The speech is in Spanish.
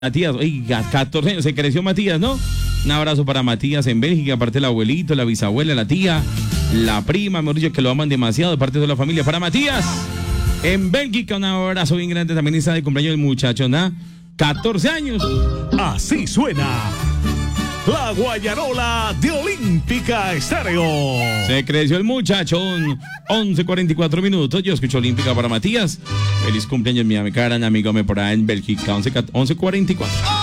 Matías, oiga, 14 años, se creció Matías, ¿no? Un abrazo para Matías en Bélgica, aparte del abuelito, la bisabuela, la tía, la prima, mejor dicho, que lo aman demasiado, de parte de toda la familia. Para Matías, en Bélgica, un abrazo bien grande, también está de cumpleaños el muchacho, ¿no? 14 años. Así suena la Guayarola de Olímpica Estéreo. Se creció el muchachón. 11:44 minutos. Yo escucho Olímpica para Matías. Feliz cumpleaños, mi cara, amigo, me por ahí en Bélgica. 11:44.